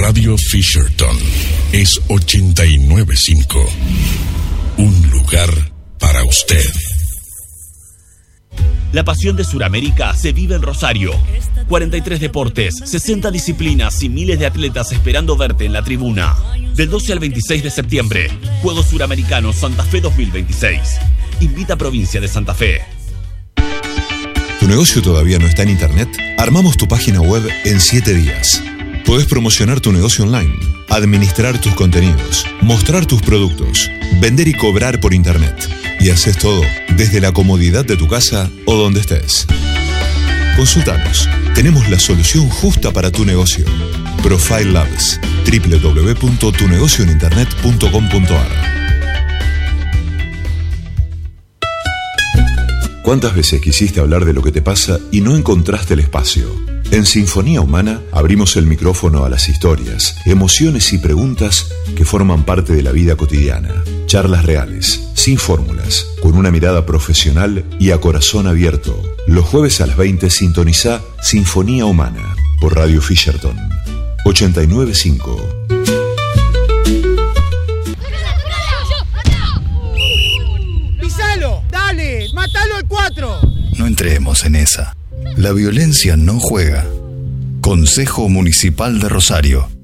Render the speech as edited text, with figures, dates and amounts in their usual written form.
Radio Fisherton es 89.5. Un lugar para usted. La pasión de Sudamérica se vive en Rosario. 43 deportes, 60 disciplinas y miles de atletas esperando verte en la tribuna. Del 12 al 26 de septiembre, Juegos Suramericanos Santa Fe 2026. Invita a Provincia de Santa Fe. ¿Tu negocio todavía no está en internet? Armamos tu página web en 7 días. Podés promocionar tu negocio online, administrar tus contenidos, mostrar tus productos, vender y cobrar por internet. Y haces todo desde la comodidad de tu casa o donde estés. Consultanos. Tenemos la solución justa para tu negocio. Profile Labs. www.tunegocioeninternet.com.ar. ¿Cuántas veces quisiste hablar de lo que te pasa y no encontraste el espacio? En Sinfonía Humana abrimos el micrófono a las historias, emociones y preguntas que forman parte de la vida cotidiana. Charlas reales, sin fórmulas, con una mirada profesional y a corazón abierto. Los jueves a las 20 sintoniza Sinfonía Humana por Radio Fisherton 89.5. ¡Pisalo! ¡Dale! ¡Mátalo al 4! No entremos en esa. La violencia no juega. Consejo Municipal de Rosario.